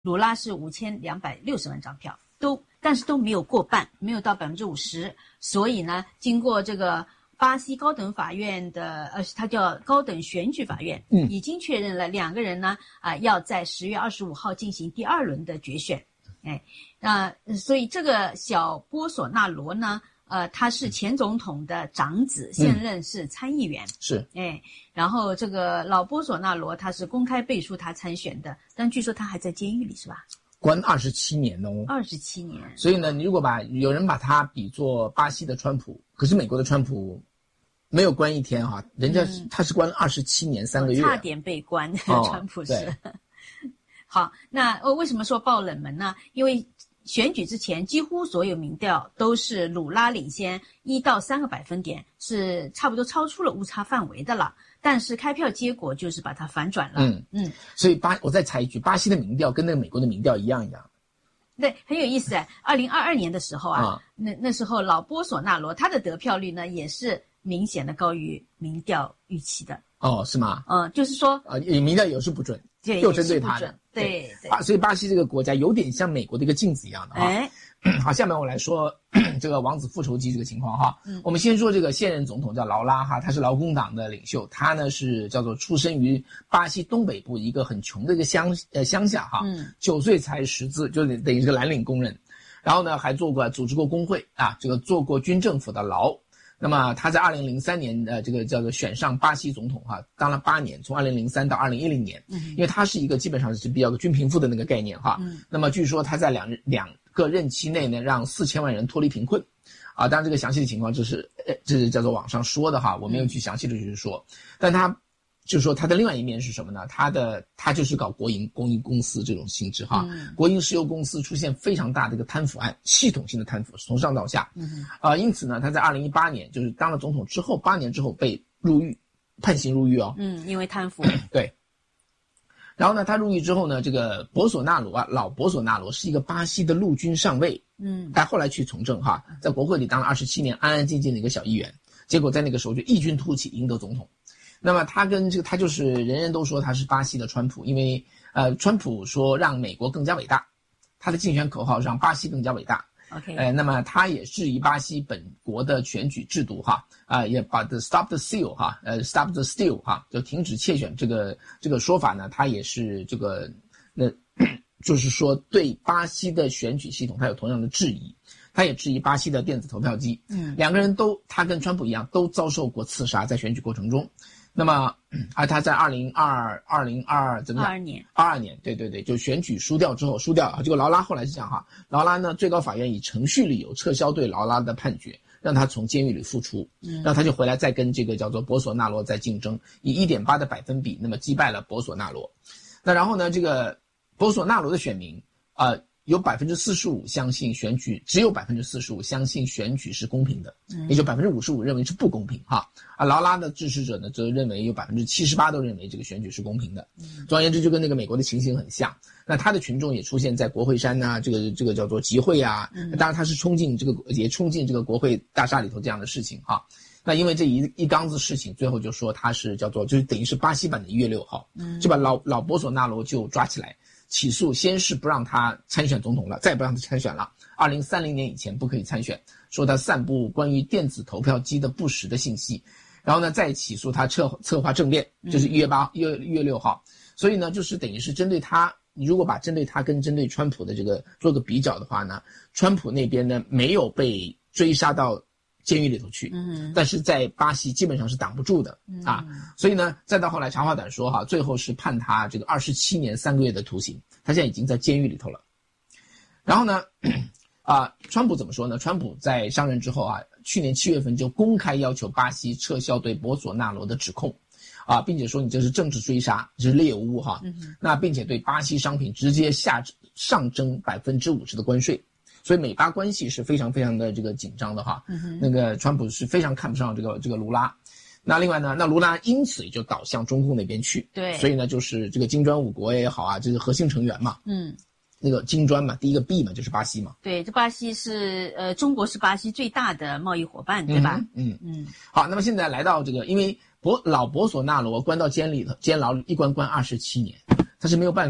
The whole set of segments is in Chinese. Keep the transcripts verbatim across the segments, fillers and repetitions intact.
鲁拉是五千两百六十万张票，都但是都没有过半，没有到百分之五十，所以呢，经过这个巴西高等法院的呃，它叫高等选举法院， 嗯， 已经确认了两个人呢啊、呃、要在十月二十五号进行第二轮的决选，哎，那、呃、所以这个小波索纳罗呢。呃，他是前总统的长子，现任是参议员， 嗯、是， 哎，然后这个老波索纳罗他是公开背书他参选的，但据说他还在监狱里，是吧？ 关二十七年哦， 二十七年。 所以呢，你如果把有人把他比作巴西的川普，可是美国的川普没有关一天哈，人家是、嗯、他是关了二十七年三个月， 差点被关， 哦、 川普是。好，那为什么说爆冷门呢？因为选举之前，几乎所有民调都是鲁拉领先一到三个百分点，是差不多超出了误差范围的了。但是开票结果就是把它反转了。 嗯嗯，所以巴我再猜一句，巴西的民调跟那个美国的民调一样一样。 对，很有意思哎。二零二二年的时候啊，啊那那时候老波索纳罗他的得票率呢也是明显的高于民调预期的。 哦，是吗？ 嗯，就是说啊，民调有时不准， 对， 又针对他的。 对对啊，所以巴西这个国家有点像美国的一个镜子一样的哈。 哎， 好，下面我来说这个王子复仇记这个情况哈。嗯，我们先说这个现任总统叫劳拉哈，他是劳工党的领袖，他呢是叫做出生于巴西东北部一个很穷的一个乡呃乡下哈。嗯，九岁才识字，就等于是个蓝领工人，然后呢还做过组织过工会啊，这个做过军政府的牢。那么他在二零零三年呃这个叫做选上巴西总统哈、啊，当了八年，从二零零三到二零一零年，嗯，因为他是一个基本上是比较均贫富的那个概念哈，嗯，那么据说他在两两个任期内呢，让四千万人脱离贫困，啊，当然这个详细的情况这是呃这是叫做网上说的哈，我没有去详细的去说，嗯、但他就是说他的另外一面是什么呢？他的他就是搞国营公营公司这种性质哈，嗯、国营石油公司出现非常大的一个贪腐案，系统性的贪腐，从上到下，嗯，啊、呃，因此呢，他在二零一八年就是当了总统之后，八年之后被入狱，判刑入狱哦， 嗯，因为贪腐， 对。然后呢，他入狱之后呢，这个博索纳罗啊，老博索纳罗是一个巴西的陆军上尉，嗯，但后来去从政哈，在国会里当了二十七年，安安静静的一个小议员，结果在那个时候就异军突起，赢得总统。那么他跟这个他就是人人都说他是巴西的川普，因为呃川普说让美国更加伟大，他的竞选口号让巴西更加伟大。 OK， 呃，那么他也质疑巴西本国的选举制度哈，啊、呃，也把 the stop the steal 哈，呃 stop the steal 哈，就停止窃选这个这个说法呢，他也是这个那就是说对巴西的选举系统他有同样的质疑。他也质疑巴西的电子投票机，嗯，两个人都他跟川普一样都遭受过刺杀，在选举过程中。那么，而他在二零二二零二二怎么讲？ 二二年， 二二年，对对对，就选举输掉之后，输掉啊。结果劳拉后来是这样哈，劳拉呢，最高法院以程序理由撤销对劳拉的判决，让他从监狱里复出，嗯，然后他就回来再跟这个叫做博索纳罗在竞争，以 一点八 的百分比，那么击败了博索纳罗。那然后呢，这个博索纳罗的选民啊。呃有 百分之四十五 相信选举，只有 百分之四十五 相信选举是公平的，嗯，也就 百分之五十五 认为是不公平哈。啊，劳拉的支持者呢，则认为有 百分之七十八 都认为这个选举是公平的。嗯，总而言之，就跟那个美国的情形很像。那他的群众也出现在国会山呐、啊，这个这个叫做集会啊，嗯，当然他是冲进这个也冲进这个国会大厦里头这样的事情哈。那因为这一一缸子事情，最后就说他是叫做就是等于是巴西版的一月六号，嗯，就把老老博索纳罗就抓起来。起诉，先是不让他参选总统了，再不让他参选了。二零三零年以前不可以参选，说他散布关于电子投票机的不实的信息。然后呢，再起诉他策策划政变，就是一月八一月一月六号。所以呢，就是等于是针对他。你如果把针对他跟针对川普的这个做个比较的话呢，川普那边呢没有被追杀到监狱里头去，嗯，但是在巴西基本上是挡不住的啊，所以呢，再到后来长话短说哈，最后是判他这个二十七年三个月的徒刑，他现在已经在监狱里头了。然后呢，啊，川普怎么说呢？川普在上任之后啊，去年七月份就公开要求巴西撤销对博索纳罗的指控，啊，并且说你这是政治追杀，这是猎巫哈，嗯，那并且对巴西商品直接下上征百分之五十的关税。所以美巴关系是非常非常的这个紧张的哈，嗯、那个川普是非常看不上这个这个卢拉，那另外呢，那卢拉因此也就倒向中共那边去， 对， 所以呢就是这个金砖五国也好啊，这是核心成员嘛，嗯，那个金砖嘛，第一个 B 嘛就是巴西嘛， 对，这巴西是呃中国是巴西最大的贸易伙伴，对吧？ 嗯 嗯, 嗯好，那么现在来到这个，因为博老博索纳罗关到监里头，监牢里一关关二十七年，他是没有办法。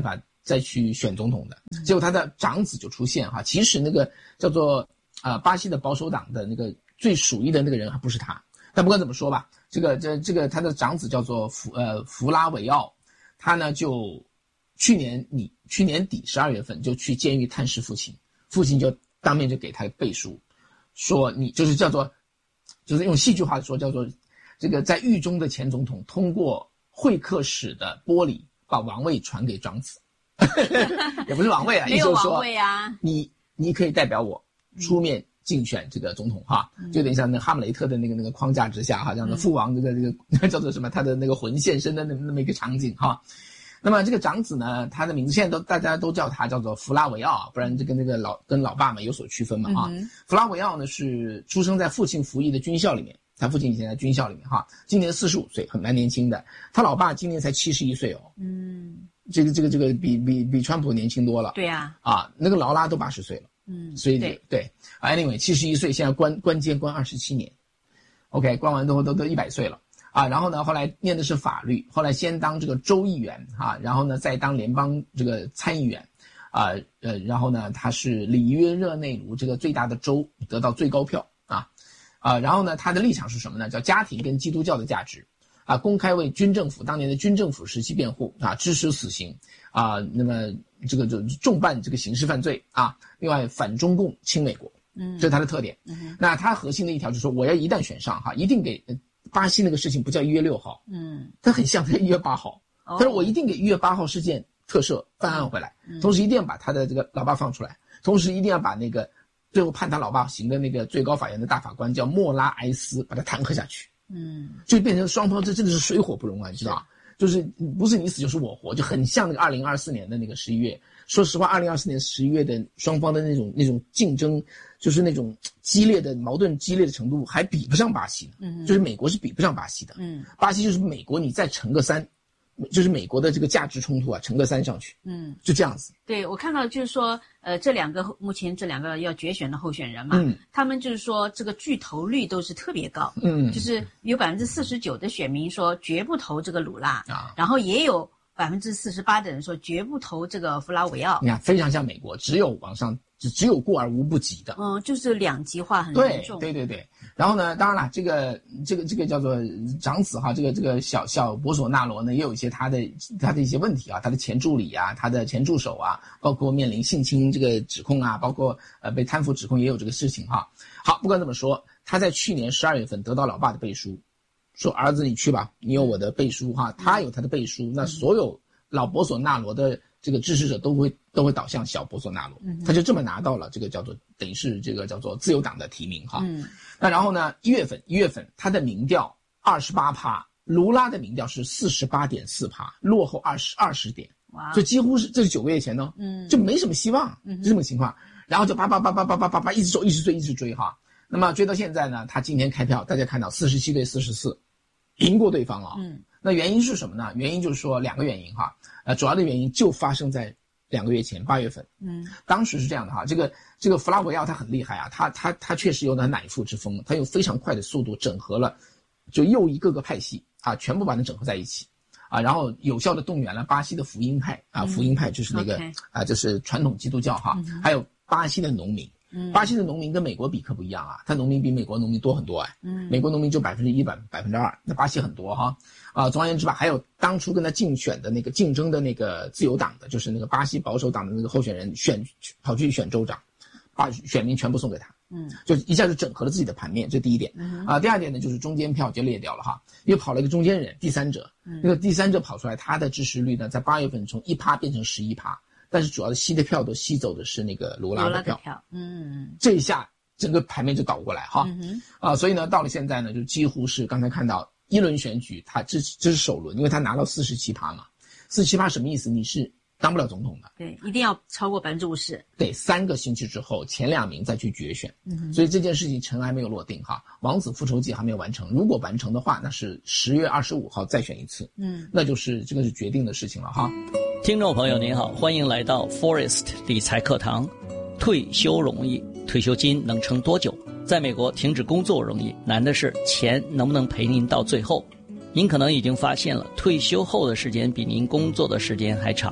再去选总统的。结果他的长子就出现哈，其实那个叫做啊、呃、巴西的保守党的那个最属意的那个人还不是他。但不管怎么说吧，这个这这个他的长子叫做弗呃弗拉维奥，他呢就去年你去年底十二月份就去监狱探视父亲，父亲就当面就给他背书，说你就是叫做就是用戏剧化说叫做这个在狱中的前总统通过会客室的玻璃把王位传给长子，也不是王位啊， 没有王位啊， 你你可以代表我出面竞选这个总统哈，就有点像那哈姆雷特的那个那个框架之下哈，这样的父王这个这个叫做什么，他的那个魂现身的那那么一个场景哈。那么这个长子呢，他的名字现在都大家都叫他叫做弗拉维奥，不然这跟那个老跟老爸嘛有所区分嘛啊。嗯、弗拉维奥呢是出生在父亲服役的军校里面，他父亲以前在军校里面哈，今年四十五岁，很蛮年轻的。他老爸今年才七十一岁哦，嗯，这个这个这个比比比川普年轻多了。 对啊， 啊，那个劳拉都八十岁了。嗯，所以对对 ，anyway， 七十一岁，现在关关监关二十七年 ，OK， 关完都都都一百岁了啊。然后呢，后来念的是法律，后来先当这个州议员啊，然后呢再当联邦这个参议员，啊呃，然后呢他是里约热内卢这个最大的州得到最高票啊啊，然后呢他的立场是什么呢？叫家庭跟基督教的价值啊，公开为军政府当年的军政府时期辩护啊，支持死刑啊，那么。这个就重办这个刑事犯罪啊，另外反中共亲美国，嗯，这是他的特点。嗯，那他核心的一条就是说，我要一旦选上哈，一定给巴西那个事情不叫一月六号，嗯，他很像他一月八号，他说我一定给一月八号事件特赦翻案回来，嗯、同时一定要把他的这个老爸放出来，同时一定要把那个最后判他老爸刑的那个最高法院的大法官叫莫拉埃斯把他弹劾下去，嗯，就变成双方这真的是水火不容啊，你知道吧？就是不是你死就是我活，就很像那个二零二四年的那个十一月。说实话，二零二四年十一月的双方的那种那种竞争，就是那种激烈的矛盾激烈的程度，还比不上巴西呢。嗯，就是美国是比不上巴西的。嗯，巴西就是美国，你再乘个三，就是美国的这个价值冲突啊，乘个三上去。嗯，就这样子。 对，我看到就是说，呃，这两个目前这两个要决选的候选人嘛，嗯，他们就是说这个拒投率都是特别高。嗯，就是有百分之四十九的选民说绝不投这个鲁拉啊，然后也有。百分之四十八的人说绝不投这个弗拉维奥， 你看非常像美国，只有往上只只有过而无不及的， 嗯，就是两极化很严重。 对对对对。然后呢，当然了，这个这个这个叫做长子哈，这个这个小小博索纳罗呢，也有一些他的他的一些问题啊，他的前助理啊，他的前助手啊，包括面临性侵这个指控啊，包括呃被贪腐指控也有这个事情哈。好，不管怎么说，他在去年十二月份得到老爸的背书。说儿子你去吧，你有我的背书哈，他有他的背书，那所有老博索纳罗的这个支持者都会都会倒向小博索纳罗，他就这么拿到了这个叫做等于是这个叫做自由党的提名哈。嗯，那然后呢，一月份一月份他的民调二十八趴，卢拉的民调是四十八点四趴，落后二十二十点，哇，就几乎是这是九个月前呢，嗯，就没什么希望，嗯，就这么情况，然后就叭叭叭叭叭叭叭叭一直走一直追一直追哈。那么追到现在呢，他今天开票，大家看到四十七对四十四，赢过对方了。嗯，那原因是什么呢？原因就是说两个原因哈，呃，主要的原因就发生在两个月前八月份。嗯，当时是这样的哈，这个这个弗拉维奥他很厉害啊，他他他确实有那乃父之风，他用非常快的速度整合了，就右翼各个派系啊，全部把它整合在一起。啊，然后有效的动员了巴西的福音派啊，福音派就是那个、嗯 okay. 啊，就是传统基督教哈，嗯、还有巴西的农民。嗯，巴西的农民跟美国比可不一样啊，他农民比美国农民多很多哎。嗯，美国农民就百分之一百百分之二，那巴西很多哈。啊，总而言之吧，还有当初跟他竞选的那个竞争的那个自由党的，就是那个巴西保守党的那个候选人选跑去选州长，把选民全部送给他。嗯，就一下就整合了自己的盘面，这第一点。嗯、啊，第二点呢，就是中间票就裂掉了哈，又跑了一个中间人，第三者。嗯，那个第三者跑出来，他的支持率呢，在八月份从一趴变成十一趴。但是主要的吸的票都吸走的是那个罗拉的票，票嗯，这一下整个盘面就倒过来哈，嗯、啊，所以呢，到了现在呢，就几乎是刚才看到一轮选举，他这这是首轮，因为他拿到四十七趴嘛，四十七趴什么意思？你是当不了总统的， 对，一定要超过百分之五十， 对，三个星期之后前两名再去决选，嗯，所以这件事情尘埃没有落定哈，王子复仇记还没有完成，如果完成的话，那是十月二十五号再选一次，嗯，那就是这个是决定的事情了哈。 听众朋友您好，欢迎来到 Forest 理财课堂。退休容易，退休金能撑多久？在美国停止工作容易，难的是钱能不能陪您到最后。您可能已经发现了，退休后的时间比您工作的时间还长。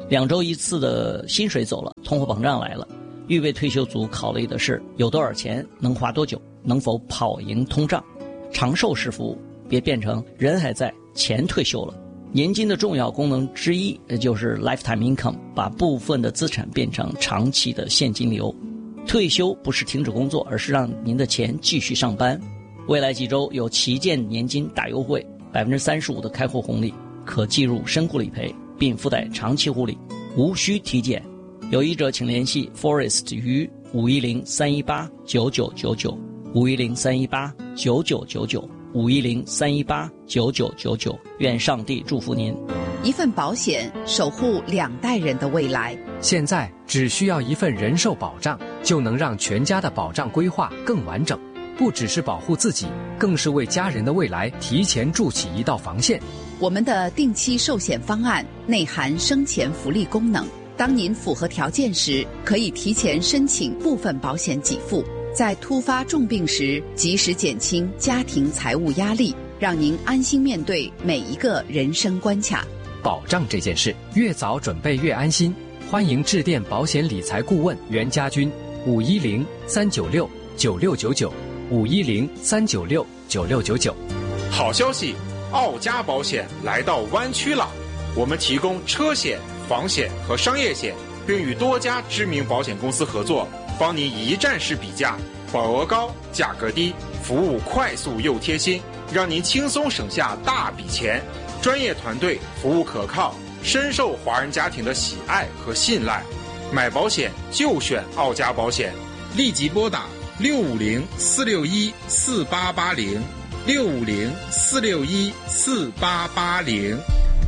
两周一次的薪水走了，通货膨胀来了，预备退休族考虑的是有多少钱，能花多久，能否跑赢通胀，长寿式服务，别变成人还在，钱退休了。年金的重要功能之一就是 lifetime income， 把部分的资产变成长期的现金流。退休不是停止工作，而是让您的钱继续上班。未来几周有旗舰年金大优惠， 百分之三十五 的开户红利，可计入身故理赔，并附带长期护理，无需体检。有意者请联系 Forest 于五一零三一八九九九九 五一零三一八九九九九五一零三一八九九九九，愿上帝祝福您。 一份保险守护两代人的未来。 现在只需要一份人寿保障，就能让全家的保障规划更完整，不只是保护自己，更是为家人的未来提前筑起一道防线。 我们的定期寿险方案内含生前福利功能，当您符合条件时，可以提前申请部分保险给付，在突发重病时及时减轻家庭财务压力，让您安心面对每一个人生关卡。 保障这件事，越早准备越安心。欢迎致电保险理财顾问袁家军，五一零三九六九六九九，五一零三九六九六九九。 好消息，奥家保险来到湾区了。我们提供车险、房险和商业险，并与多家知名保险公司合作，帮您一站式比价，保额高，价格低，服务快速又贴心，让您轻松省下大笔钱。专业团队，服务可靠，深受华人家庭的喜爱和信赖。买保险就选奥家保险，立即拨打六五零四六一四八八零六五零四六一四八八零。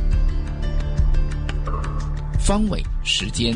方伟时间。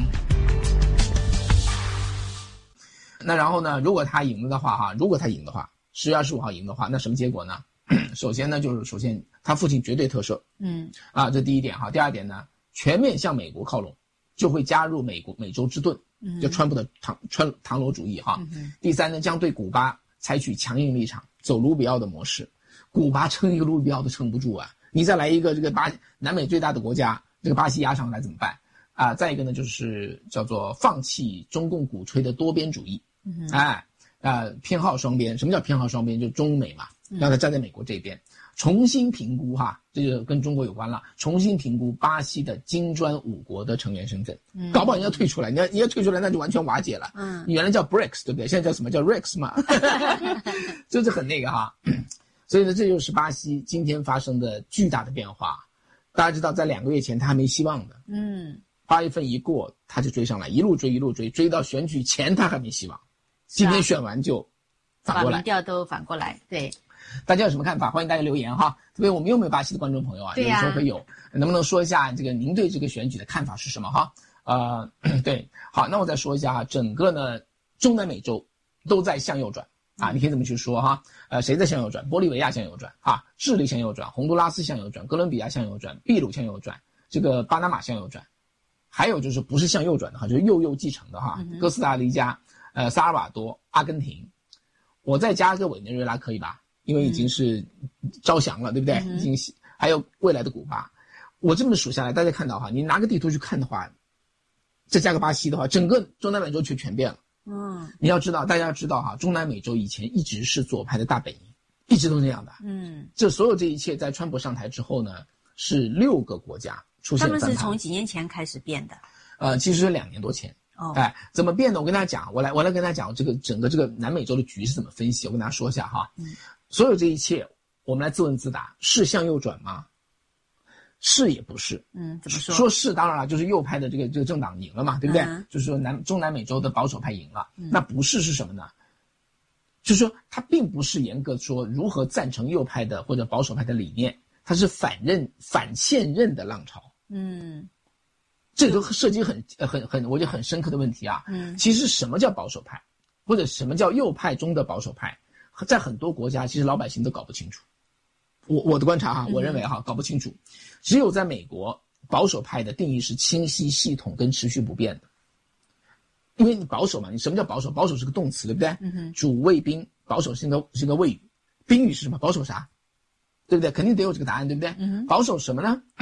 那然后呢，如果他赢了的话哈，如果他赢的话，十月二十五号赢的话，那什么结果呢？首先呢，就是首先他父亲绝对特赦， 嗯啊，这第一点哈。第二点呢，全面向美国靠拢，就会加入美国美洲之盾，就川普的唐川唐罗主义哈。 嗯第三呢，将对古巴采取强硬立场，走卢比奥的模式。古巴撑一个卢比奥都撑不住啊！你再来一个这个巴南美最大的国家，这个巴西压上来怎么办啊？再一个呢，就是叫做放弃中共鼓吹的多边主义， 嗯哎啊，偏好双边。什么叫偏好双边？就中美嘛。让他站在美国这边，重新评估哈，这就跟中国有关了。重新评估巴西的金砖五国的成员身份，嗯、搞不好你要退出来，你要你要退出来，那就完全瓦解了。嗯，你原来叫 B R I C S 对不对？现在叫什么叫 R I C S 嘛？就是很那个哈。所以呢，这就是巴西今天发生的巨大的变化。大家知道，在两个月前他还没希望的， 嗯， 八月份一过他就追上来，一路追一路追，追到选举前他还没希望，今天选完就反过来， 把民调都反过来，对。 大家有什么看法？欢迎大家留言哈。特别我们有没有巴西的观众朋友啊？ 对呀、啊， 有时候会有，能不能说一下这个您对这个选举的看法是什么哈？呃，对，好，那我再说一下哈，整个呢中南美洲都在向右转啊，你可以这么去说哈。呃，谁在向右转？玻利维亚向右转啊，智利向右转，洪都拉斯向右转，哥伦比亚向右转，秘鲁向右转，这个巴拿马向右转，还有就是不是向右转的哈，就是右右继承的哈，嗯、哥斯达黎加、呃萨尔瓦多、阿根廷，我再加个委内瑞拉可以吧？因为已经是招降了，嗯、对不对？已经还有未来的古巴，我这么数下来，大家看到哈，你拿个地图去看的话，再加个巴西的话，整个中南美洲就全变了。嗯，你要知道，大家要知道哈，中南美洲以前一直是左派的大本营，一直都这样的。嗯，这所有这一切在川普上台之后呢，是六个国家出现了翻盘。 他们是从几年前开始变的。 呃，其实是两年多前。哦，哎，怎么变的？我跟大家讲，我来，我来跟大家讲这个整个这个南美洲的局是怎么分析。我跟大家说一下哈。嗯。所有这一切，我们来自问自答：是向右转吗？是也不是。嗯，怎么说？说是当然了，就是右派的这个这个政党赢了嘛，对不对？嗯、就是说南中南美洲的保守派赢了。嗯、那不是是什么呢？就是说，它并不是严格说如何赞成右派的或者保守派的理念，它是反任反现任的浪潮。嗯，这都涉及很很很，我觉得很深刻的问题啊。嗯，其实什么叫保守派，或者什么叫右派中的保守派？在很多国家，其实老百姓都搞不清楚。我我的观察哈，我认为哈，搞不清楚。只有在美国，保守派的定义是清晰、系统跟持续不变的。因为你保守嘛，你什么叫保守？保守是个动词，对不对？嗯哼。主谓宾，保守是个是个谓语，宾语是什么？保守啥？对不对？肯定得有这个答案，对不对？嗯哼。保守什么呢？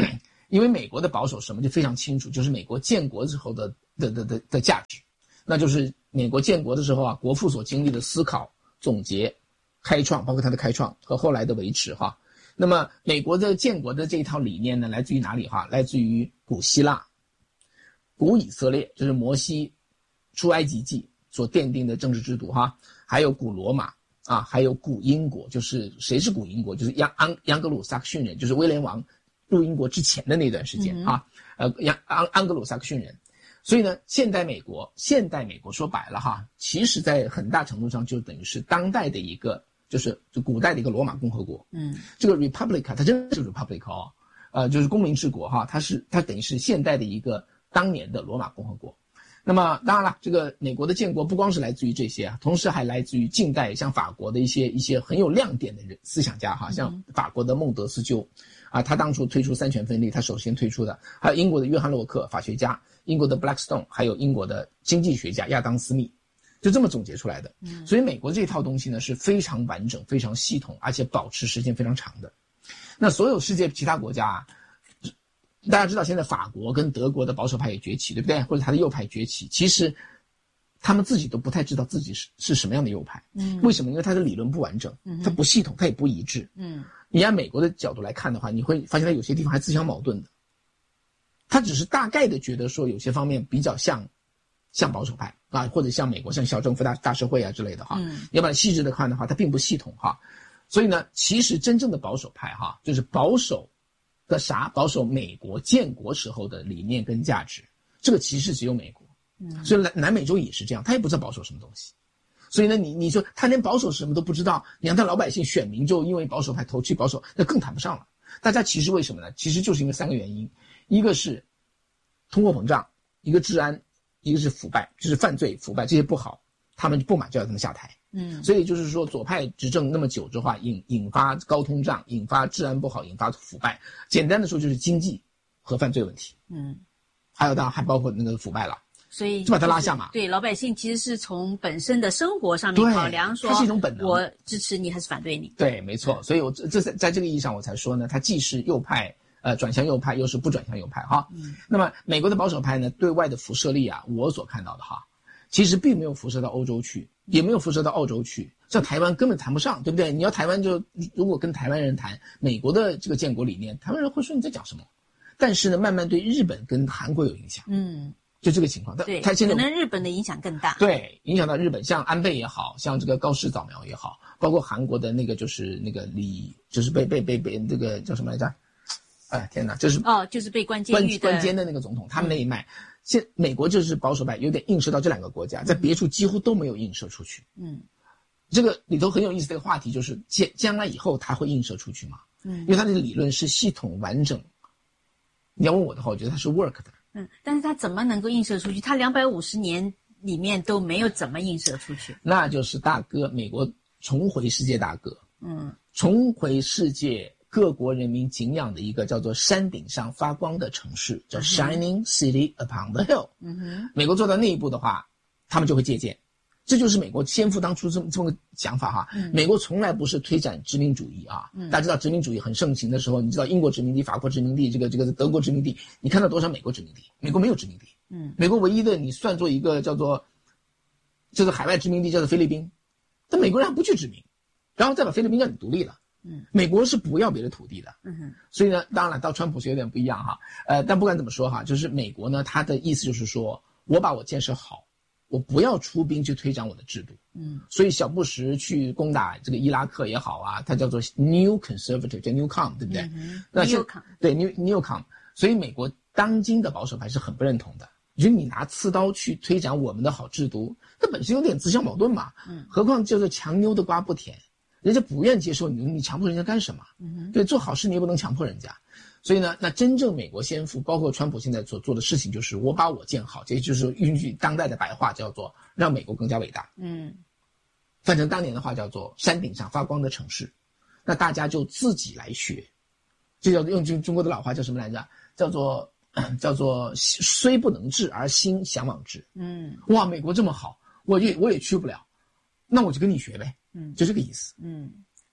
因为美国的保守什么就非常清楚，就是美国建国之后的的的的的价值，那就是美国建国的时候啊，国父所经历的思考、总结、开创，包括他的开创和后来的维持哈。那么美国的建国的这一套理念呢，来自于哪里哈？来自于古希腊、古以色列，就是摩西出埃及记所奠定的政治制度哈，还有古罗马啊，还有古英国，就是谁是古英国？就是央安安格鲁撒克逊人，就是威廉王入英国之前的那段时间啊，呃，安安安格鲁撒克逊人。所以呢，现代美国，现代美国说白了哈，其实在很大程度上就等于是当代的一个，就是就古代的一个罗马共和国。嗯，这个 Republic 它真的是 Republic 哦，呃，就是公民治国哈，它是它等于是现代的一个当年的罗马共和国。那么当然了，这个美国的建国不光是来自于这些啊，同时还来自于近代像法国的一些一些很有亮点的人思想家哈，像法国的孟德斯鸠啊，他当初推出三权分立，他首先推出的，还有英国的约翰洛克法学家，英国的 Blackstone， 还有英国的经济学家亚当斯密，就这么总结出来的。所以美国这套东西呢是非常完整、非常系统，而且保持时间非常长的。那所有世界其他国家啊，大家知道现在法国跟德国的保守派也崛起，对不对？或者他的右派崛起，其实他们自己都不太知道自己是是什么样的右派。嗯，为什么？因为他的理论不完整，它不系统，它也不一致。嗯，你按美国的角度来看的话，你会发现它有些地方还自相矛盾的。他只是大概的觉得说有些方面比较像像保守派啊，或者像美国像小政府大大社会啊之类的哈。嗯，你要把它细致的看的话，它并不系统哈。所以呢，其实真正的保守派哈，就是保守的啥？保守美国建国时候的理念跟价值，这个其实只有美国。嗯，所以南南美洲也是这样，他也不知道保守什么东西。所以呢，你你说他连保守什么都不知道，你让他老百姓选民就因为保守派投去保守，那更谈不上了。大家其实为什么呢？其实就是因为三个原因，一个是通货膨胀，一个治安，一个是腐败，就是犯罪腐败这些不好，他们不满就要他们下台。嗯，所以就是说左派执政那么久之后，引引发高通胀，引发治安不好，引发腐败。简单的说就是经济和犯罪问题。嗯，还有当然还包括那个腐败了。所以就把它拉下马。 对，老百姓其实是从本身的生活上面考量说， 它是一种本能， 我支持你还是反对你。 对，没错。所以我这在在这个意义上我才说呢，它既是右派呃转向右派，又是不转向右派哈。嗯。那么美国的保守派呢，对外的辐射力啊，我所看到的哈，其实并没有辐射到欧洲去，也没有辐射到澳洲去，像台湾根本谈不上，对不对？你要台湾就如果跟台湾人谈美国的这个建国理念，台湾人会说你在讲什么？但是呢，慢慢对日本跟韩国有影响。嗯。就这个情况， 对， 他现在可能日本的影响更大， 对，影响到日本，像安倍也好，像这个高市早苗也好，包括韩国的那个就是那个李，就是被被被被那个叫什么来着？哎，天哪，就是哦，就是被关监狱的关监的那个总统，他们那一脉，现美国就是保守派，有点映射到这两个国家，在别处几乎都没有映射出去。嗯，这个里头很有意思的一个话题就是，将将来以后它会映射出去吗？嗯，因为它这个理论是系统完整。你要问我的话，我觉得它是 work 的。 嗯，但是它怎么能够映射出去？它两百五十年里面都没有怎么映射出去。 那就是大哥，美国重回世界大哥，嗯，重回世界各国人民敬仰的一个叫做山顶上发光的城市，叫 Shining City upon the Hill。嗯哼，美国做到那一步的话，他们就会借鉴。这就是美国先父当初这么这么个想法哈。嗯、美国从来不是推展殖民主义啊。嗯、大家知道殖民主义很盛行的时候，你知道英国殖民地、法国殖民地、这个这个德国殖民地，你看到多少美国殖民地？美国没有殖民地。嗯，美国唯一的你算作一个叫做，就是海外殖民地叫做菲律宾，但美国人还不去殖民，然后再把菲律宾让你独立了。嗯，美国是不要别的土地的。嗯哼，所以呢，当然了，到川普是有点不一样哈。呃，但不管怎么说哈，就是美国呢，它的意思就是说我把我建设好。我不要出兵去推展我的制度，嗯，所以小布什去攻打这个伊拉克也好啊，它叫做 New Conservative， 叫 Newcom， 对不对？嗯、那 Newcom 对 New Newcom， 所以美国当今的保守派是很不认同的，就是你拿刺刀去推展我们的好制度，这本身有点自相矛盾嘛，嗯，何况叫做强妞的瓜不甜，人家不愿接受你，你强迫人家干什么？嗯，对，做好事你也不能强迫人家。所以呢，那真正美国先父，包括川普现在所做的事情，就是我把我建好，这就是用句当代的白话叫做让美国更加伟大。嗯，翻成当年的话叫做山顶上发光的城市，那大家就自己来学，这叫用中中国的老话叫什么来着？叫做叫做虽不能至而心向往之。嗯，哇，美国这么好，我也我也去不了，那我就跟你学呗。嗯，就这个意思。 嗯。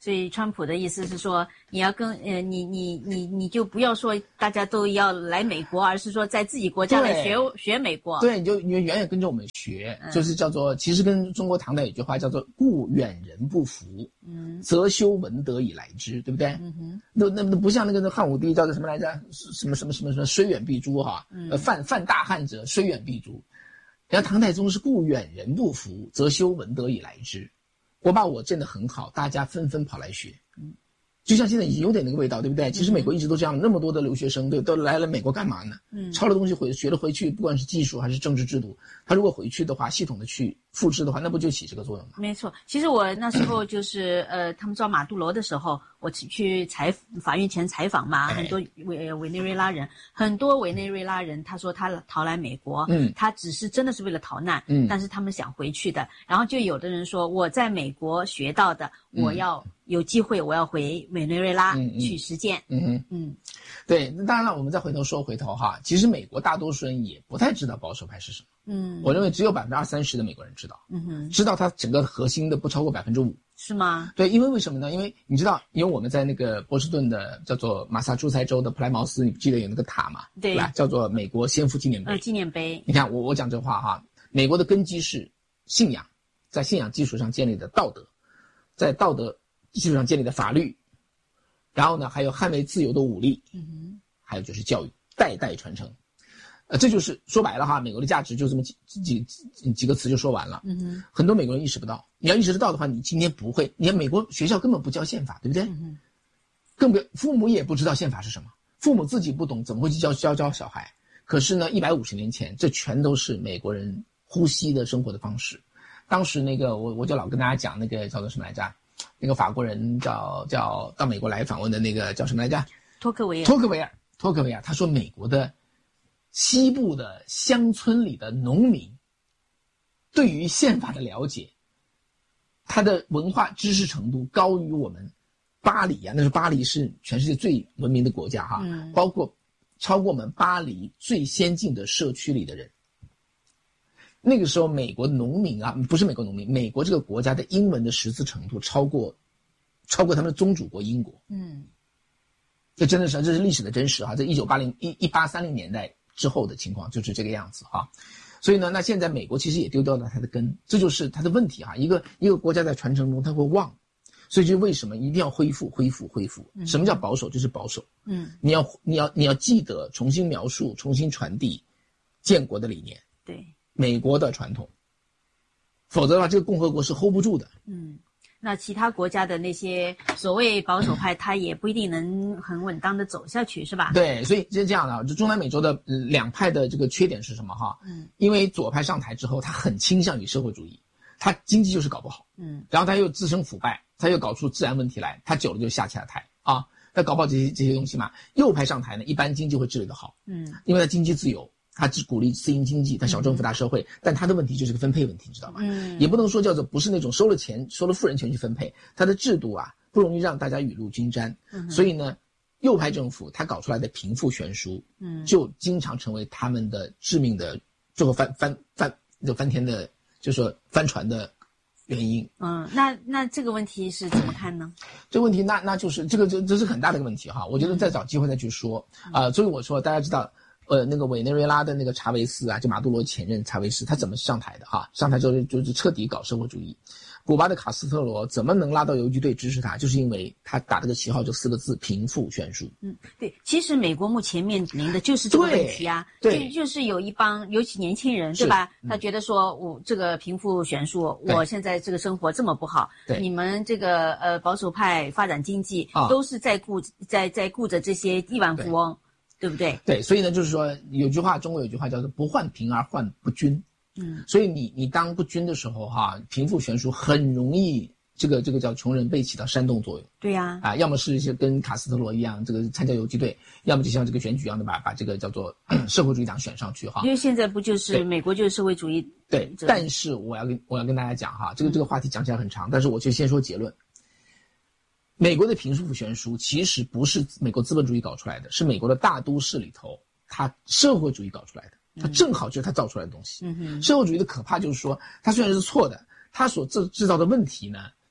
所以川普的意思是说，你要跟呃，你你你你就不要说大家都要来美国，而是说在自己国家来学学美国。 对，你就你远远跟着我们学，嗯、就是叫做，其实跟中国唐代有句话叫做"故远人不服，嗯，则修文德以来之"，对不对？嗯哼，那那那不像那个汉武帝叫做什么来着？什么什么什么什么虽远必诛哈，嗯、呃，犯犯大汉者虽远必诛。然后唐太宗是"故远人不服，则修文德以来之"。我把我建得很好，大家纷纷跑来学，嗯，就像现在已经有点那个味道，对不对？其实美国一直都这样，那么多的留学生，对，都来了美国干嘛呢？嗯，抄了东西回学了回去，不管是技术还是政治制度，他如果回去的话，系统的去复制的话，那不就起这个作用吗？ 没错，其实我那时候就是呃，他们抓马杜罗的时候，我去采法院前采访嘛，很多委委内瑞拉人，很多委内瑞拉人，他说他逃来美国，嗯，他只是真的是为了逃难，嗯，但是他们想回去的，然后就有的人说我在美国学到的，我要有机会我要回委内瑞拉去实践，嗯嗯嗯， 对，那当然了，我们再回头说回头哈，其实美国大多数人也不太知道保守派是什么，嗯，我认为只有百分之二三十的美国人知道，嗯哼，知道它整个核心的不超过百分之五。 是吗？ 对，因为为什么呢？因为你知道，因为我们在那个波士顿的叫做马萨诸塞州的普莱茅斯，你记得有那个塔嘛？ 对， 对吧？叫做美国先父纪念碑。 呃，纪念碑。 你看我我讲这话哈，美国的根基是信仰，在信仰基础上建立的道德，在道德基础上建立的法律，然后呢，还有捍卫自由的武力，嗯哼，还有就是教育，代代传承。呃，这就是说白了哈，美国的价值就这么几几几几个词就说完了。嗯哼，很多美国人意识不到，你要意识得到的话，你今天不会，你看美国学校根本不教宪法，对不对？嗯哼，更别父母也不知道宪法是什么，父母自己不懂，怎么会去教教教小孩？可是呢，一百五十年前，这全都是美国人呼吸的生活的方式。当时那个我我就老跟大家讲那个叫做什么来着？那个法国人叫叫到美国来访问的那个叫什么来着？ 托克维尔。 托克维尔，托克维尔，他说美国的西部的乡村里的农民对于宪法的了解，他的文化知识程度高于我们巴黎啊，那是巴黎是全世界最文明的国家哈，嗯，包括超过我们巴黎最先进的社区里的人。那个时候美国农民啊，不是美国农民，美国这个国家的英文的识字程度超过超过他们的宗主国英国。嗯，这真的是这是历史的真实哈，在一九八零一一八三零年代之后的情况就是这个样子哈。所以呢，那现在美国其实也丢掉了它的根，这就是它的问题哈。一个一个国家在传承中它会忘，所以就为什么一定要恢复恢复恢复？什么叫保守？就是保守。嗯，你要你要你要记得重新描述、重新传递建国的理念。 对。 美国的传统，否则的话，这个共和国是 hold 不住的。 嗯，那其他国家的那些所谓保守派，他也不一定能很稳当的走下去，是吧？ 对，所以是这样的，就中南美洲的两派的这个缺点是什么哈？嗯，因为左派上台之后，他很倾向于社会主义，他经济就是搞不好，嗯，然后他又自身腐败，他又搞出治安问题来，他久了就下起了台啊，他搞不好这些这些东西嘛。右派上台呢，一般经济会治理得好，嗯，因为他经济自由。他只鼓励私营经济，他小政府大社会，但他的问题就是个分配问题，你知道吗？嗯，也不能说叫做不是那种收了钱收了富人钱去分配，他的制度啊不容易让大家雨露均沾，嗯，所以呢，右派政府他搞出来的贫富悬殊，嗯，就经常成为他们的致命的最后翻翻翻就翻天的，就是说翻船的原因。 嗯，那那这个问题是怎么看呢？ 这个问题那那就是这个这这是很大的一个问题哈，我觉得再找机会再去说啊，呃。所以我说大家知道。呃，那个委内瑞拉的那个查韦斯啊，就马杜罗前任查韦斯，他怎么上台的哈？上台之后就是彻底搞社会主义。古巴的卡斯特罗怎么能拉到游击队支持他？就是因为他打这个旗号就四个字：贫富悬殊。嗯， 对，其实美国目前面临的就是这个问题啊，对，就就是有一帮尤其年轻人，对吧？嗯，他觉得说我这个贫富悬殊，我现在这个生活这么不好，你们这个呃保守派发展经济，啊，都是在顾在在顾着这些亿万富翁。对不对？ 对，所以呢，就是说有句话，中国有句话叫做不患贫而患不均。嗯，所以你你当不均的时候哈，贫富悬殊很容易这个这个叫穷人被起到煽动作用。 对呀，啊， 要么是一些跟卡斯特罗一样，这个参加游击队，要么就像这个选举一样的把把这个叫做社会主义党选上去哈。 因为现在不就是美国就是社会主义？ 对，但是我要跟我要跟大家讲哈，这个这个话题讲起来很长，但是我就先说结论。美国的贫富悬殊其实不是美国资本主义搞出来的，是美国的大都市里头它社会主义搞出来的，它正好就是它造出来的东西。嗯哼，社会主义的可怕就是说，它虽然是错的，它所制制造的问题呢，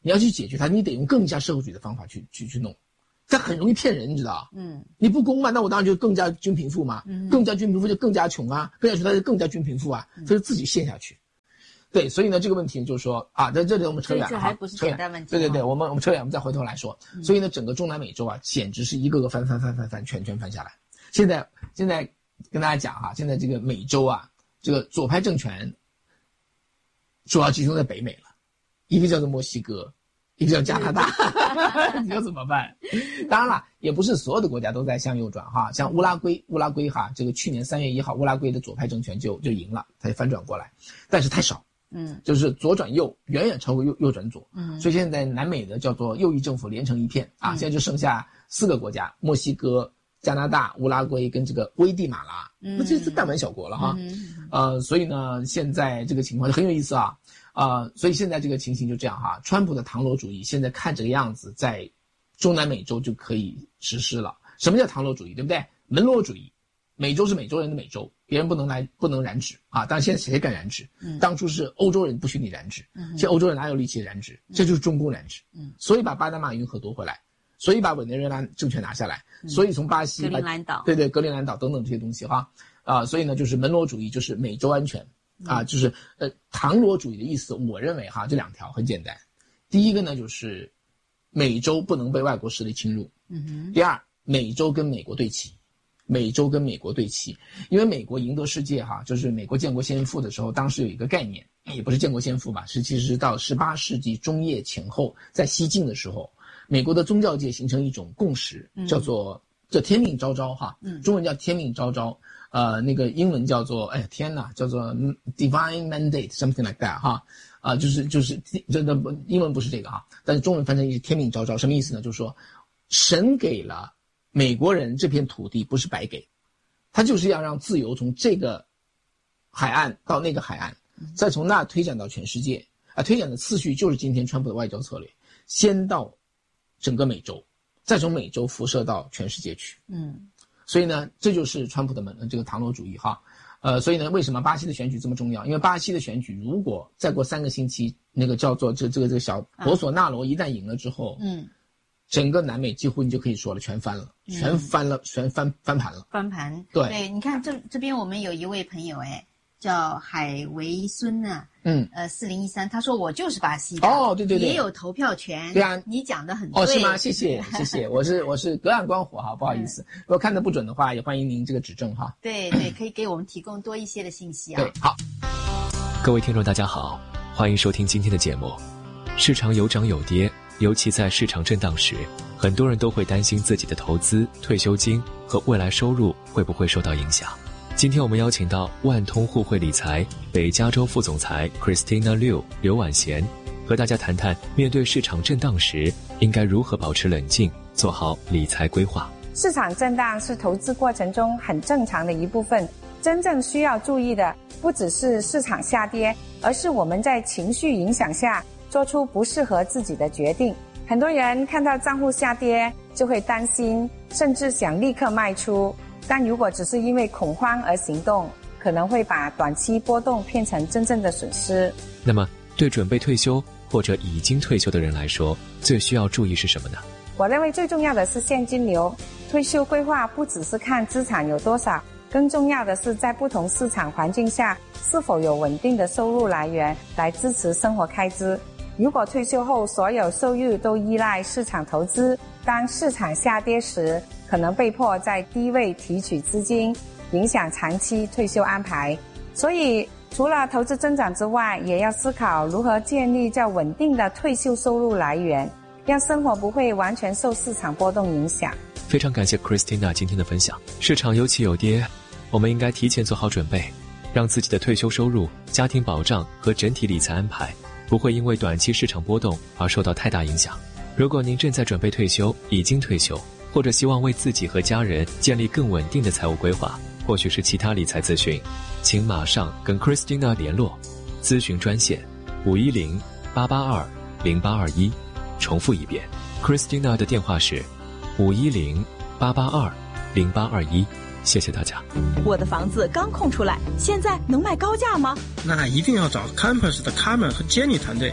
你要去解决它，你得用更加社会主义的方法去去去弄。它很容易骗人，你知道？嗯，你不公嘛，那我当然就更加均贫富嘛，嗯，更加均贫富就更加穷啊，更加穷他就更加均贫富啊，他就自己陷下去。对，所以呢，这个问题就是说啊，在这里我们扯远了， 这还不是简单问题。 对对对，我们我们扯远，我们再回头来说。所以呢，整个中南美洲啊，简直是一个个翻翻翻翻翻，全全翻下来。现在现在跟大家讲哈、啊，现在这个美洲啊，这个左派政权主要集中在北美了，一个叫做墨西哥。一个叫加拿大，你说怎么办？当然了，也不是所有的国家都在向右转哈，像乌拉圭，乌拉圭哈，这个去年三月一号，乌拉圭的左派政权就就赢了，它就翻转过来，但是太少，嗯，就是左转右远远超过右右转左，嗯，所以现在南美的叫做右翼政府连成一片啊，嗯、现在就剩下四个国家：墨西哥、加拿大、乌拉圭跟这个危地马拉，嗯，那这是弹丸小国了哈，嗯、呃，所以呢，现在这个情况就很有意思啊。呃，所以现在这个情形就这样哈，川普的唐罗主义现在看这个样子，在中南美洲就可以实施了。什么叫唐罗主义，对不对？门罗主义，美洲是美洲人的美洲，别人不能来，不能染指啊。但是现在谁敢染指？嗯，当初是欧洲人不许你染指，嗯，现在欧洲人哪有力气染指？这就是中共染指，嗯，所以把巴拿马运河夺回来，所以把委内瑞拉政权拿下来，嗯、所以从巴西、 格陵兰岛， 对对，格陵兰岛等等这些东西哈，啊、呃，所以呢，就是门罗主义，就是美洲安全。啊，就是呃，唐罗主义的意思，我认为哈，这两条很简单。第一个呢，就是美洲不能被外国势力侵入。嗯哼。第二，美洲跟美国对齐，美洲跟美国对齐，因为美国赢得世界哈，就是美国建国先父的时候，当时有一个概念，也不是建国先父吧，是其实是到十八世纪中叶前后，在西晋的时候，美国的宗教界形成一种共识，叫做叫天命昭昭哈，嗯，中文叫天命昭昭。呃，那个英文叫做，哎呀天哪，叫做 divine mandate something like that 哈，啊、呃，就是就是真的英文不是这个哈，但是中文翻成是天命昭昭，什么意思呢？就是说，神给了美国人这片土地不是白给，他就是要让自由从这个海岸到那个海岸，再从那推展到全世界啊、呃，推展的次序就是今天川普的外交策略，先到整个美洲，再从美洲辐射到全世界去，嗯。所以呢，这就是川普的门这个唐罗主义哈，呃，所以呢，为什么巴西的选举这么重要？因为巴西的选举如果再过三个星期，那个叫做这这个这个小博索纳罗一旦赢了之后，嗯，整个南美几乎你就可以说了，全翻了，全翻了，全翻翻盘了， 翻盘。 对， 对，你看这这边我们有一位朋友哎，叫海维孙啊，嗯，呃，四零一三，他说我就是巴西的， 哦，对对对， 也有投票权， 对啊， 你讲的很对， 哦，是吗？谢谢谢谢，我是我是隔岸观火哈，不好意思，如果看得不准的话，也欢迎您这个指正哈。 对对，可以给我们提供多一些的信息啊。 对，好。 各位听众大家好，欢迎收听今天的节目。市场有涨有跌，尤其在市场震荡时，很多人都会担心自己的投资、退休金和未来收入会不会受到影响。今天我们邀请到万通互惠理财北加州副总裁 Christina Liu 刘婉贤，和大家谈谈面对市场震荡时应该如何保持冷静，做好理财规划。 市场震荡是投资过程中很正常的一部分，真正需要注意的不只是市场下跌，而是我们在情绪影响下做出不适合自己的决定。很多人看到账户下跌就会担心，甚至想立刻卖出，但如果只是因为恐慌而行动，可能会把短期波动变成真正的损失。 那么对准备退休或者已经退休的人来说，最需要注意是什么呢？ 我认为最重要的是现金流。退休规划不只是看资产有多少，更重要的是在不同市场环境下是否有稳定的收入来源来支持生活开支。如果退休后所有收入都依赖市场投资，当市场下跌时，可能被迫在低位提取资金，影响长期退休安排。所以除了投资增长之外，也要思考如何建立较稳定的退休收入来源，让生活不会完全受市场波动影响。 非常感谢 Christina 今天的分享。市场有起有跌，我们应该提前做好准备，让自己的退休收入、家庭保障和整体理财安排不会因为短期市场波动而受到太大影响。如果您正在准备退休、已经退休，或者希望为自己和家人建立更稳定的财务规划，或许是其他理财咨询，请马上跟 Christina 联络。咨询专线五一零八八二零八二一，重复一遍 ，Christina 的电话是五一零八八二零八二一。谢谢大家。 我的房子刚空出来，现在能卖高价吗？ 那一定要找 Campus 的 Carmen 和 Jenny 团队。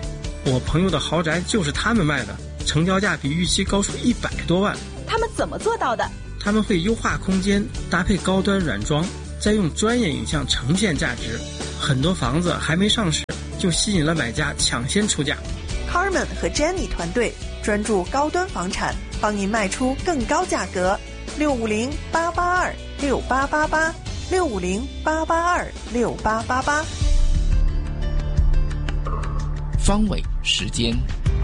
我朋友的豪宅就是他们卖的，成交价比预期高出一百多万。 他们怎么做到的？ 他们会优化空间，搭配高端软装，再用专业影像呈现价值。很多房子还没上市，就吸引了买家抢先出价。 Carmen 和 Jenny 团队专注高端房产，帮您卖出更高价格。六五零八八二六八八八，六五零八八二六八八八。 方伟时间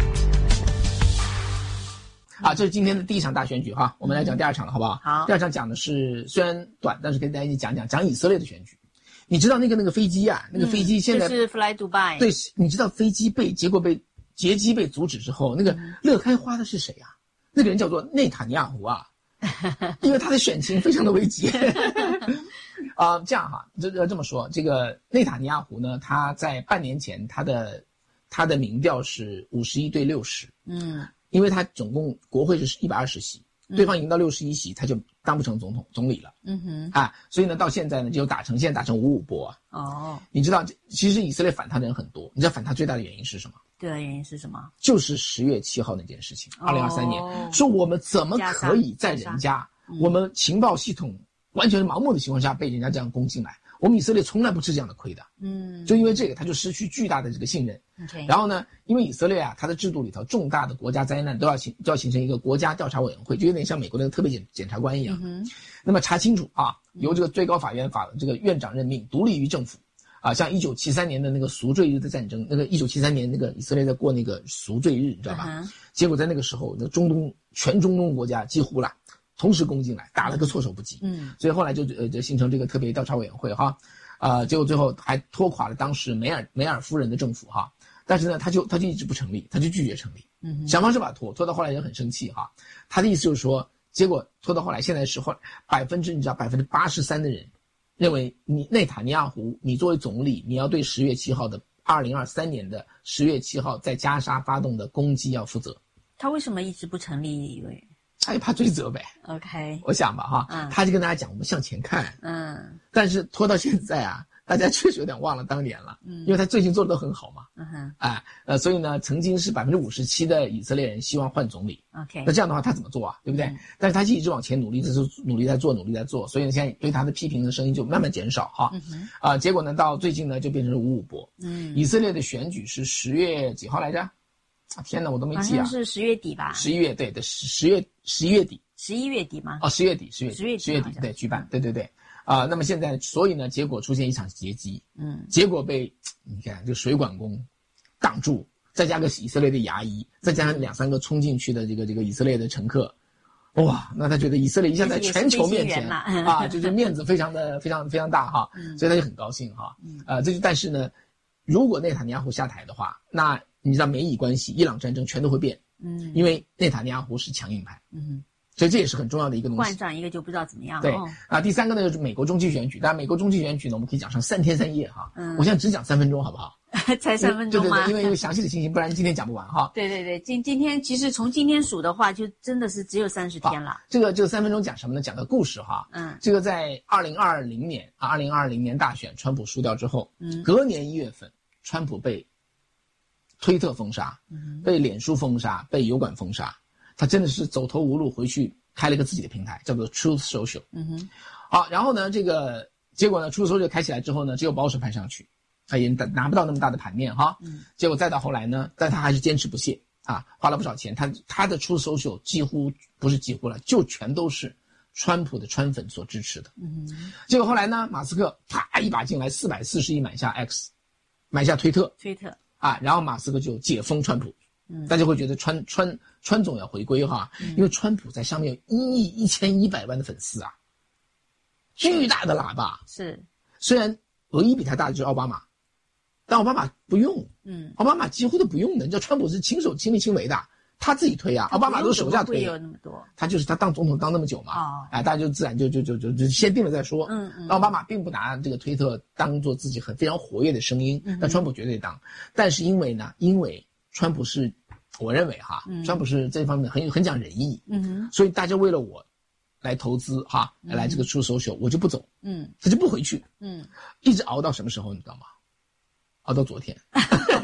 啊，这是今天的第一场大选举哈，我们来讲第二场了，好不好？ 好。 第二场讲的是虽然短，但是跟大家一起讲讲讲以色列的选举。你知道那个那个飞机啊，那个飞机现在、 嗯、就是 Fly Dubai。 对，你知道飞机被结果被劫机被阻止之后，那个乐开花的是谁啊？那个人叫做内塔尼亚胡啊，因为他的选情非常的危急。啊、呃，这样哈，这这么说，这个内塔尼亚胡呢，他在半年前他的他的民调是五十一对六十，嗯，因为他总共国会是一百二十席，对方赢到六十一席，他就当不成总统总理了，嗯哼，啊，所以呢，到现在呢就打成现在打成五五波啊。哦，你知道，其实以色列反他的人很多，你知道反他最大的原因是什么？ 对的原因是什么？ 就是十月七号那件事情，二零二三年，说我们怎么可以在人家、嗯、我们情报系统完全盲目的情况下被人家这样攻进来？我们以色列从来不吃这样的亏的，嗯，就因为这个，他就失去巨大的这个信任。Okay. 然后呢，因为以色列啊，它的制度里头重大的国家灾难都要形都要形成一个国家调查委员会，就有点像美国那个特别检检察官一样。嗯、那么查清楚啊，由这个最高法院法这个院长任命，独立于政府。啊，像一九七三年的那个赎罪日的战争，那个一九七三年那个以色列在过那个赎罪日，你知道吧？ Uh-huh. 结果在那个时候，那中东全中东国家几乎啦同时攻进来，打了个措手不及。嗯，所以后来就呃就形成这个特别调查委员会哈，啊、呃，结果最后还拖垮了当时梅尔梅尔夫人的政府哈，但是呢，他就他就一直不成立，他就拒绝成立，嗯，想方设法拖，拖到后来也很生气哈。他的意思就是说，结果拖到后来，现在是后百分之你知道百分之八十三的人。认为你内塔尼亚胡，你作为总理，你要对十月七号的二零二三年的十月七号在加沙发动的攻击要负责。 他为什么一直不成立？因为他也怕追责呗。OK， 我想吧哈，嗯、他就跟大家讲，我们向前看。嗯，但是拖到现在啊，大家确实有点忘了当年了。嗯，因为他最近做的都很好嘛。嗯哼，哎，呃，所以呢，曾经是百分之五十七的以色列人希望换总理。OK， 那这样的话他怎么做啊？对不对？嗯、但是他一直往前努力，就是努力在做，努力在做，所以呢，现在对他的批评的声音就慢慢减少哈。嗯哼，啊、呃，结果呢，到最近呢就变成了五五波。嗯，以色列的选举是十月几号来着？啊，天哪，我都没记啊。 好像是十月底吧？ 十一月，对对，十十月十一月底。 十一月底吗？ 哦，十月底，十月十月底， 十月底，对，举办，对对对。啊、呃，那么现在，所以呢，结果出现一场劫机，嗯，结果被你看这个水管工挡住，再加个以色列的牙医，再加上两三个冲进去的这个这个以色列的乘客，哇，那他觉得以色列一下在全球面前啊，就是面子非常的非常非常大哈，所以他就很高兴哈，啊、呃，这就但是呢，如果内塔尼亚胡下台的话，那你知道美以关系、伊朗战争全都会变，嗯，因为内塔尼亚胡是强硬派，嗯。所以这也是很重要的一个东西。 换上一个就不知道怎么样了。 对、哦、啊，第三个呢就是美国中期选举。当然，美国中期选举呢，我们可以讲上三天三夜哈。嗯，我现在只讲三分钟，好不好？ 才三分钟吗？ 对对对，因为因为详细的信息，不然今天讲不完哈。 对对对，今今天其实从今天数的话，就真的是只有三十天了。 这个这个三分钟讲什么呢？讲个故事哈。嗯，这个在二零二零年啊，二零二零年大选，川普输掉之后，嗯，隔年一月份，川普被推特封杀，嗯，被脸书封杀，被油管封杀，他真的是走投无路，回去。开了一个自己的平台，叫做 Truth Social。嗯哼，好，然后呢，这个结果呢 ，Truth Social 开起来之后呢，只有保守派上去，他也拿不到那么大的盘面哈。嗯，结果再到后来呢，但他还是坚持不懈啊，花了不少钱。他他的 Truth Social 几乎不是几乎了，就全都是川普的川粉所支持的。嗯哼，结果后来呢，马斯克啪一把进来，四百四十亿买下 X， 买下推特。 推特啊，然后马斯克就解封川普。嗯，大家会觉得川川川总要回归哈，嗯、因为川普在上面有一亿一千一百万的粉丝啊，巨大的喇叭。是，虽然唯一比他大的就是奥巴马，但奥巴马不用，嗯，奥巴马几乎都不用的。你知道川普是亲手亲力亲为的，他自己推啊，奥巴马都手下推。 有那么多， 他就是他当总统当那么久嘛，哦、哎，大家就自然就就就就就先定了再说。嗯嗯，奥巴马并不拿这个推特当做自己很非常活跃的声音，那、嗯、川普绝对当。但是因为呢，因为川普是。我认为哈，嗯、川普是这方面很很讲仁义，嗯，所以大家为了我来投资哈，嗯、来这个出手秀，我就不走，嗯，他就不回去，嗯，一直熬到什么时候你知道吗？熬到昨天，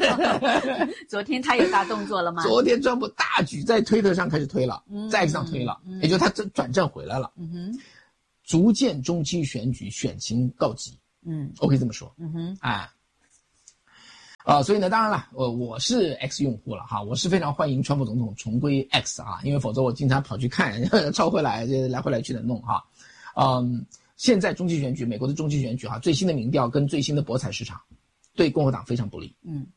昨天他有大动作了吗？ 昨天川普大举在推特上开始推了，嗯、在 X 上推了，嗯、也就是他这转战回来了。嗯哼，逐渐中期选举选情告急。嗯，我可以这么说。嗯哼，哎。啊、呃，所以呢，当然了，我我是 X 用户了哈，我是非常欢迎川普总统重归 X 啊，因为否则我经常跑去看，抄回来，来回来去的弄哈。嗯，现在中期选举，美国的中期选举哈，最新的民调跟最新的博彩市场，对共和党非常不利。嗯。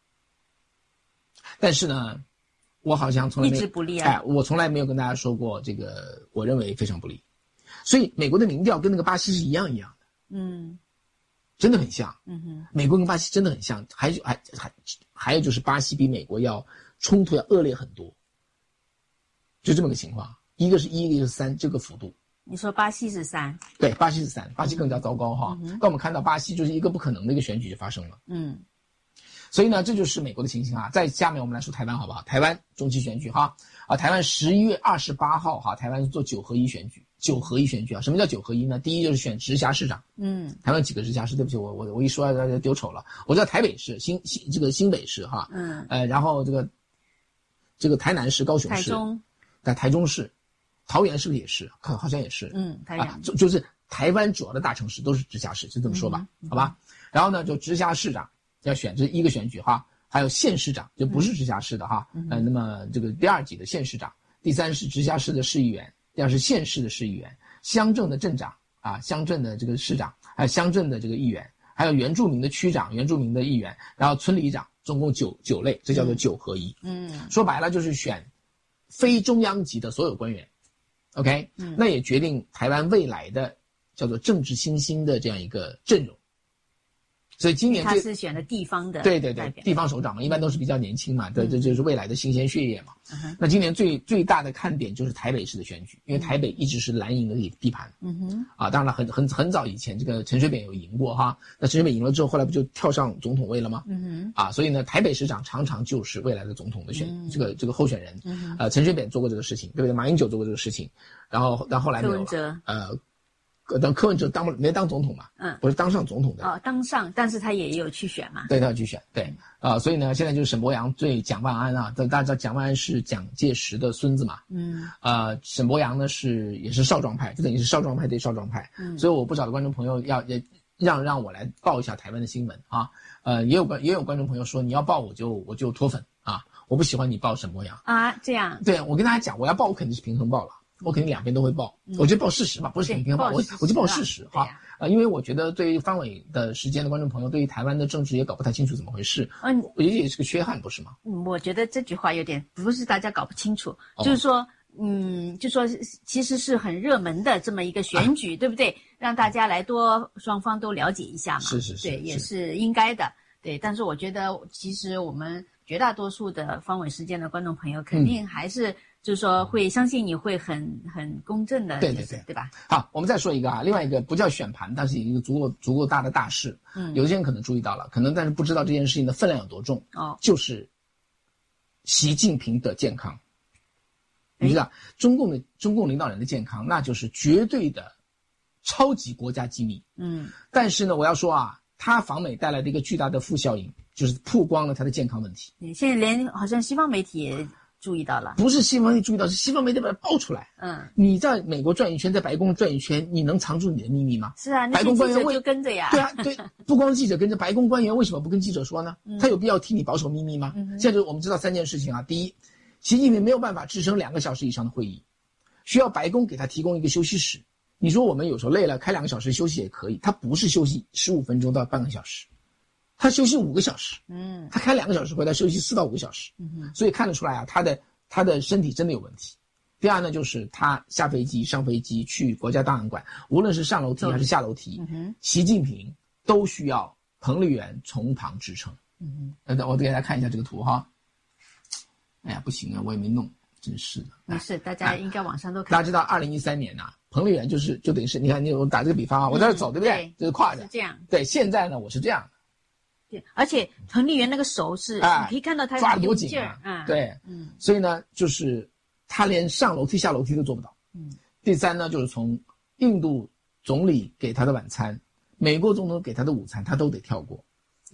但是呢，我好像从来没一直不利啊。 哎，我从来没有跟大家说过这个，我认为非常不利。所以美国的民调跟那个巴西是一样一样的。嗯。真的很像，嗯哼，美国跟巴西真的很像，还还还还有就是巴西比美国要冲突要恶劣很多，就这么个情况，一个是一，一个是三，这个幅度。 你说巴西是三？ 对，巴西是三，巴西更加糟糕哈。那、嗯、我们看到巴西就是一个不可能的一个选举就发生了，嗯，所以呢，这就是美国的情形啊。在下面我们来说台湾好不好？台湾中期选举哈，啊，台湾十一月二十八号哈，台湾做九合一选举。九合一选举啊，什么叫九合一呢？第一就是选直辖市长，嗯，台湾几个直辖市，对不起，我我我一说大家丢丑了，我知道台北市、新新这个新北市哈，嗯，呃，然后这个这个台南市、高雄市、 台中， 在台中市、桃园是不是也是？好，好像也是， 嗯，台湾、 啊、就就是台湾主要的大城市都是直辖市，就这么说吧，嗯、好吧？然后呢，就直辖市长要选，这是一个选举哈，还有县市长，就不是直辖市的哈，嗯、呃，那么这个第二级的县市长，第三是直辖市的市议员。第二是县市的市议员，乡镇的镇长啊，乡镇的这个市长，还有乡镇的这个议员，还有原住民的区长、原住民的议员，然后村里长，总共九九类，这叫做九合一。嗯，说白了就是选非中央级的所有官员 ，OK，嗯，那也决定台湾未来的叫做政治新兴的这样一个阵容。所以今年他是选的地方的， 对对对，地方首长嘛，一般都是比较年轻嘛，对，这就是未来的新鲜血液嘛。嗯、那今年最最大的看点就是台北市的选举，因为台北一直是蓝营的地盘。嗯哼，啊，当然了，很很很早以前这个陈水扁有赢过哈，那陈水扁赢了之后，后来不就跳上总统位了吗？嗯哼，啊，所以呢，台北市长常常就是未来的总统的选、嗯、这个这个候选人。嗯呃，陈水扁做过这个事情，对不对？马英九做过这个事情，然后但后来没有了。呃。等柯文哲当没当总统嘛？嗯，不是当上总统的哦，当上，但是他也有去选嘛？ 对，他要去选，对啊、呃，所以呢，现在就是沈伯洋对蒋万安啊，大家知道蒋万安是蒋介石的孙子嘛？嗯，呃，沈伯洋呢是也是少壮派，就等于是少壮派对少壮派。嗯，所以我不少的观众朋友要也让让我来报一下台湾的新闻啊，呃，也有观也有观众朋友说你要报我就我就脱粉啊，我不喜欢你报沈伯洋啊，这样。 对，我跟大家讲，我要报我肯定是平衡报了。我肯定两边都会报，嗯、我就报事实嘛，不是平平报，我我就报事实哈。啊、呃，因为我觉得对于方伟的时间的观众朋友，对于台湾的政治也搞不太清楚怎么回事，嗯，我觉得也是个缺憾，不是吗？ 嗯，我觉得这句话有点不是大家搞不清楚，哦、就是说，嗯，就说其实是很热门的这么一个选举，啊、对不对？让大家来多双方都了解一下嘛， 是是是， 对，也是应该的，对。但是我觉得，其实我们绝大多数的方伟时间的观众朋友，肯定还是。嗯就是说会相信你会很很公正的， 对对对， 对吧？ 好，我们再说一个啊，另外一个不叫选盘，但是一个足够足够大的大事。嗯，有些人可能注意到了，可能但是不知道这件事情的分量有多重。哦，就是习近平的健康。你知道，中共的中共领导人的健康，那就是绝对的超级国家机密。嗯，但是呢，我要说啊，他访美带来的一个巨大的负效应，就是曝光了他的健康问题。 对，现在连好像西方媒体也。注意到了， 不是西方媒体注意到，是西方媒体把它爆出来。嗯，你在美国转一圈，在白宫转一圈，你能藏住你的秘密吗？ 是啊， 白宫官员就跟着呀。 对啊，对，不光记者跟着，白宫官员为什么不跟记者说呢？嗯、他有必要替你保守秘密吗？嗯、现在我们知道三件事情啊，第一，习近平没有办法支撑两个小时以上的会议，需要白宫给他提供一个休息室。你说我们有时候累了，开两个小时休息也可以，他不是休息十五分钟到半个小时。他休息五个小时，嗯，他开两个小时回来休息四到五个小时，嗯，所以看得出来啊，他的他的身体真的有问题。第二呢，就是他下飞机、上飞机去国家档案馆，无论是上楼梯还是下楼梯，嗯、习近平都需要彭丽媛从旁支撑。嗯，呃，我给大家看一下这个图哈。哎呀，不行啊，我也没弄，真是的。 没事，大家应该网上都看。 大家知道，二零一三年呐、啊，彭丽媛就是就等于是，你看，你我打这个比方啊，我在这走，嗯、对不对？对，就是跨着。 是这样。 对，现在呢，我是这样的。 对，而且彭丽媛那个手是，啊、你可以看到他抓得多紧啊！ 嗯，对，嗯，所以呢，就是他连上楼梯、下楼梯都做不到。嗯，第三呢，就是从印度总理给他的晚餐，美国总统给他的午餐，他都得跳过。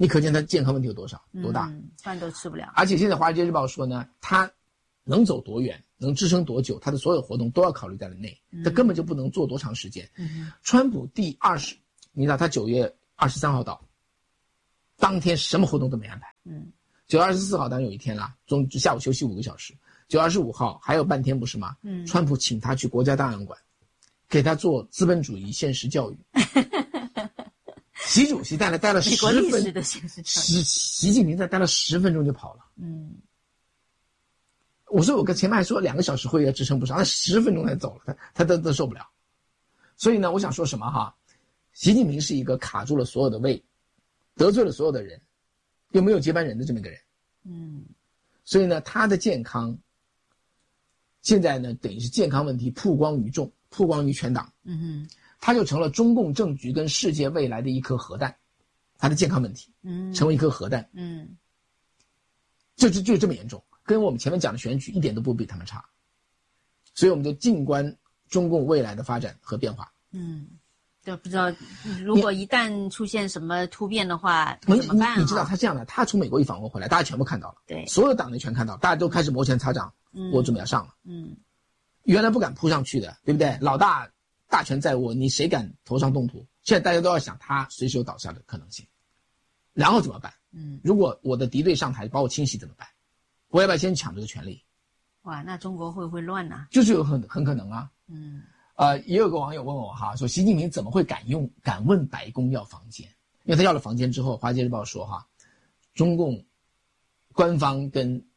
你可见他健康问题有多少多大、 嗯、饭都吃不了。 而且现在华尔街日报说呢，他能走多远，能支撑多久，他的所有活动都要考虑在内，他根本就不能做多长时间。 嗯、 川普第二十，你知道他九月二十三号到，当天什么活动都没安排。 嗯， 九月二十四号当然有一天啦，中下午休息五个小时。九月二十五号还有半天不是吗？ 嗯， 川普请他去国家档案馆，给他做资本主义现实教育。习主席在那待了十分， 美国历史的现实教育。 习习近平在待了十分钟就跑了。 嗯， 我说我跟前面还说两个小时会议支撑不上，他十分钟才走了，他他都都受不了。所以呢，我想说什么哈？习近平是一个卡住了所有的位，得罪了所有的人，又没有接班人的这么一个人。 嗯， 所以呢，他的健康现在呢，等于是健康问题曝光于众，曝光于全党。 嗯哼， 他就成了中共政局跟世界未来的一颗核弹，他的健康问题， 嗯， 成为一颗核弹， 嗯， 就就就这么严重，跟我们前面讲的选举一点都不比他们差。所以我们就静观中共未来的发展和变化。 嗯，就不知道如果一旦出现什么突变的话怎么办、啊、 你, 你知道他这样的，他从美国一访问回来，大家全部看到了， 对， 所有的党内全看到，大家都开始摩拳擦掌， 嗯、 我准备要上了。 嗯， 原来不敢扑上去的，对不对？老大大权在握，你谁敢头上动土？现在大家都要想他随时有倒下的可能性，然后怎么办？ 嗯，如果我的敌对上台把我清洗怎么办？我要不要先抢这个权利？ 哇，那中国会不会乱呢、啊？ 就是有很很可能啊。 嗯， 呃，也有个网友问我哈，说习近平怎么会敢用敢问白宫要房间？因为他要了房间之后，《华尔街日报》说哈，中共官方跟